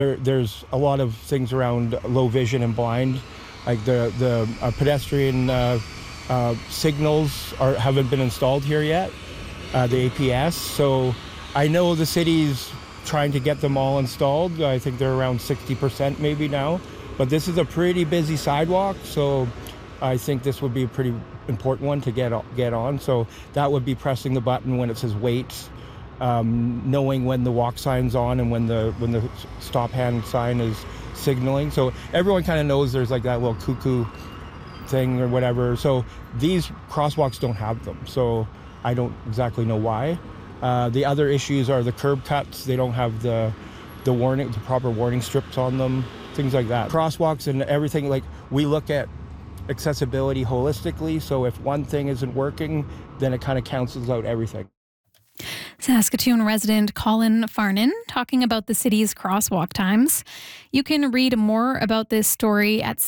There's a lot of things around low vision and blind, like the pedestrian signals haven't been installed here yet, the APS. So I know the city's trying to get them all installed. I think they're around 60% maybe now. But this is a pretty busy sidewalk, so I think this would be a pretty important one to get on. So that would be pressing the button when it says wait, knowing when the walk sign's on and when the stop hand sign is signaling. So everyone kind of knows there's like that little cuckoo thing or whatever. So these crosswalks don't have them. So I don't exactly know why. The other issues are the curb cuts. They don't have the proper warning strips on them, things like that. Crosswalks and everything, like we look at accessibility holistically. So if one thing isn't working, then it kind of cancels out everything. Saskatoon resident Colin Farnan talking about the city's crosswalk times. You can read more about this story at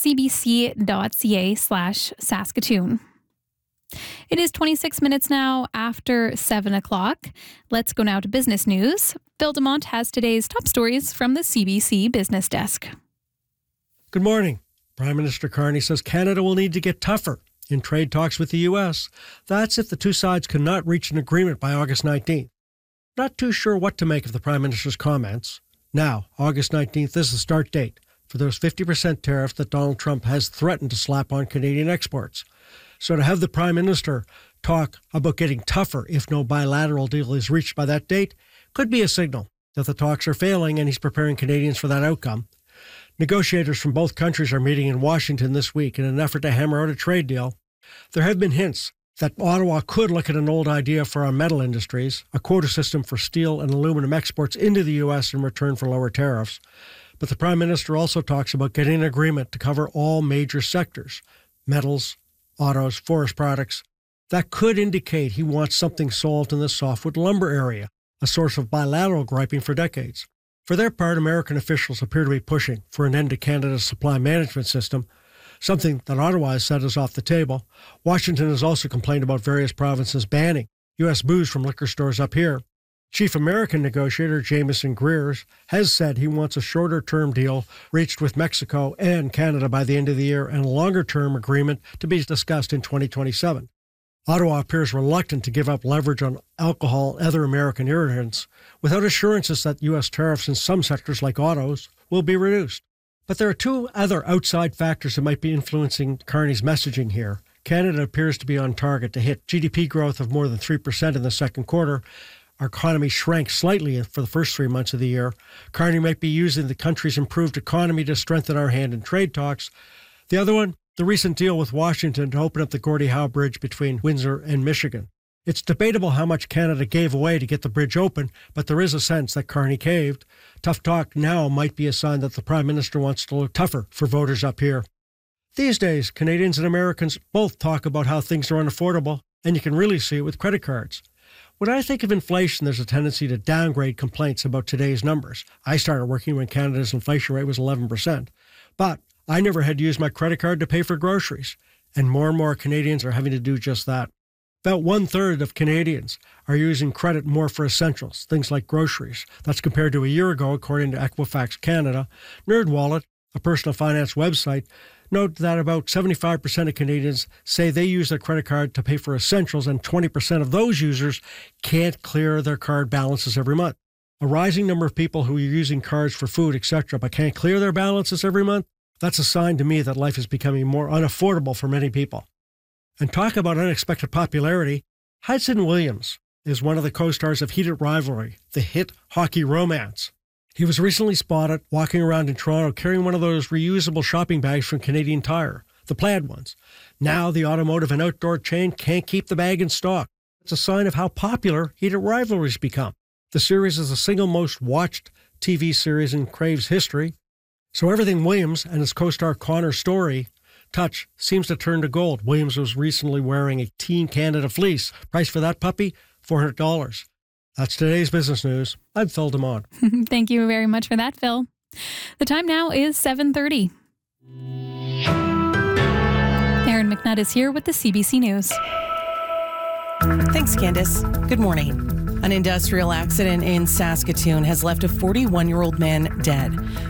cbc.ca/Saskatoon. It is 26 minutes now after 7 o'clock. Let's go now to business news. Phil Demont has today's top stories from the CBC Business Desk. Good morning. Prime Minister Carney says Canada will need to get tougher in trade talks with the U.S. That's if the two sides cannot reach an agreement by August 19th. Not too sure what to make of the Prime Minister's comments. Now, August 19th is the start date for those 50% tariffs that Donald Trump has threatened to slap on Canadian exports. So to have the Prime Minister talk about getting tougher if no bilateral deal is reached by that date could be a signal that the talks are failing and he's preparing Canadians for that outcome. Negotiators from both countries are meeting in Washington this week in an effort to hammer out a trade deal. There have been hints that Ottawa could look at an old idea for our metal industries, a quota system for steel and aluminum exports into the U.S. in return for lower tariffs. But the Prime Minister also talks about getting an agreement to cover all major sectors, metals, autos, forest products. That could indicate he wants something solved in the softwood lumber area, a source of bilateral griping for decades. For their part, American officials appear to be pushing for an end to Canada's supply management system, something that Ottawa has said is off the table. Washington has also complained about various provinces banning U.S. booze from liquor stores up here. Chief American negotiator Jameson Greer has said he wants a shorter-term deal reached with Mexico and Canada by the end of the year and a longer-term agreement to be discussed in 2027. Ottawa appears reluctant to give up leverage on alcohol and other American irritants without assurances that U.S. tariffs in some sectors like autos will be reduced. But there are two other outside factors that might be influencing Carney's messaging here. Canada appears to be on target to hit GDP growth of more than 3% in the second quarter. Our economy shrank slightly for the first 3 months of the year. Carney might be using the country's improved economy to strengthen our hand in trade talks. The other one, the recent deal with Washington to open up the Gordie Howe Bridge between Windsor and Michigan. It's debatable how much Canada gave away to get the bridge open, but there is a sense that Carney caved. Tough talk now might be a sign that the Prime Minister wants to look tougher for voters up here. These days, Canadians and Americans both talk about how things are unaffordable, and you can really see it with credit cards. When I think of inflation, there's a tendency to downgrade complaints about today's numbers. I started working when Canada's inflation rate was 11%. But I never had to use my credit card to pay for groceries, and more Canadians are having to do just that. About 1/3 of Canadians are using credit more for essentials, things like groceries. That's compared to a year ago, according to Equifax Canada. NerdWallet, a personal finance website, note that about 75% of Canadians say they use their credit card to pay for essentials, and 20% of those users can't clear their card balances every month. A rising number of people who are using cards for food, etc., but can't clear their balances every month, that's a sign to me that life is becoming more unaffordable for many people. And talk about unexpected popularity, Hudson Williams is one of the co-stars of Heated Rivalry, the hit hockey romance. He was recently spotted walking around in Toronto carrying one of those reusable shopping bags from Canadian Tire, the plaid ones. Now the automotive and outdoor chain can't keep the bag in stock. It's a sign of how popular Heated Rivalry's become. The series is the single most watched TV series in Crave's history. So everything Williams and his co-star Connor Story touch seems to turn to gold. Williams was recently wearing a Team Canada fleece. Price for that puppy, $400. That's today's business news. I'm Phil Demont. Thank you very much for that, Phil. The time now is 7:30. Erin McNutt is here with the CBC News. Thanks, Candace. Good morning. An industrial accident in Saskatoon has left a 41-year-old man dead.